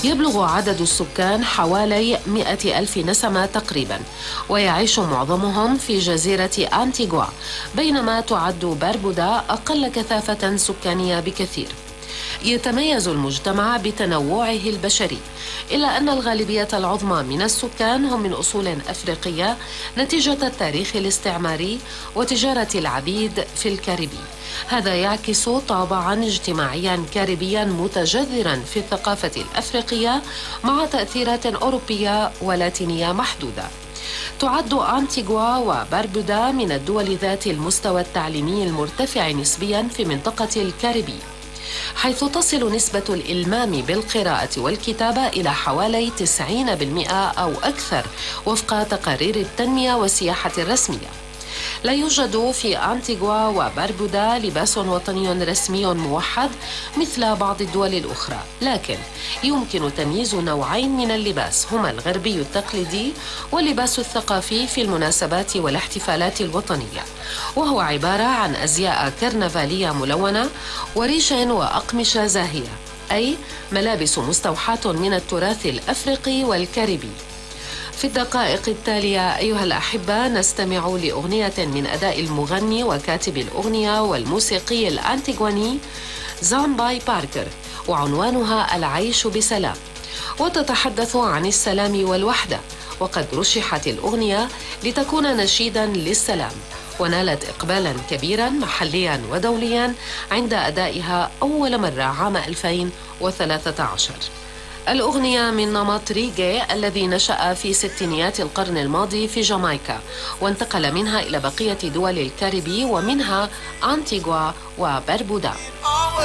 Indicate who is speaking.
Speaker 1: يبلغ عدد السكان حوالي 100 ألف نسمة تقريبا، ويعيش معظمهم في جزيرة أنتيغوا، بينما تعد باربودا أقل كثافة سكانية بكثير. يتميز المجتمع بتنوعه البشري، إلا أن الغالبية العظمى من السكان هم من أصول أفريقية نتيجة التاريخ الاستعماري وتجارة العبيد في الكاريبي. هذا يعكس طابعا اجتماعيا كاريبيا متجذرا في الثقافة الأفريقية مع تأثيرات أوروبية ولاتينية محدودة. تعد أنتيغوا وباربودا من الدول ذات المستوى التعليمي المرتفع نسبيا في منطقة الكاريبي، حيث تصل نسبة الإلمام بالقراءة والكتابة إلى حوالي 90% أو أكثر وفق تقارير التنمية والسياحة الرسمية. لا يوجد في أنتيغوا وباربودا لباس وطني رسمي موحد مثل بعض الدول الأخرى، لكن يمكن تمييز نوعين من اللباس هما الغربي التقليدي واللباس الثقافي في المناسبات والاحتفالات الوطنية، وهو عبارة عن أزياء كرنفالية ملونة وريش وأقمشة زاهية، أي ملابس مستوحاة من التراث الأفريقي والكاريبي. في الدقائق التالية أيها الأحبة نستمع لأغنية من أداء المغني وكاتب الأغنية والموسيقي الأنتيغواني زان باي باركر، وعنوانها العيش بسلام، وتتحدث عن السلام والوحدة، وقد رشحت الأغنية لتكون نشيدا للسلام، ونالت إقبالا كبيرا محليا ودوليا عند أدائها أول مرة عام 2013. الأغنية من نمط ريغي الذي نشأ في ستينيات القرن الماضي في جامايكا، وانتقل منها إلى بقية دول الكاريبي ومنها أنتيغوا وباربودا.